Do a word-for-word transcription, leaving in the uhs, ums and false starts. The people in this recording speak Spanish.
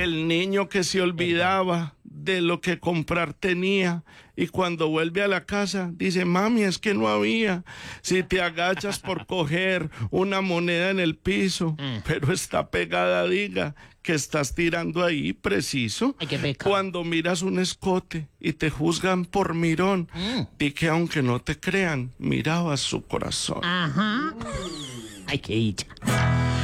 El niño que se olvidaba de lo que comprar tenía y cuando vuelve a la casa dice, mami, es que no había. Si te agachas por coger una moneda en el piso, Mm. pero está pegada, diga que estás tirando ahí preciso. Ay, qué pecado. Cuando miras un escote y te juzgan por mirón, Mm. di que aunque no te crean, mirabas su corazón. Ajá. Ay, qué dicha.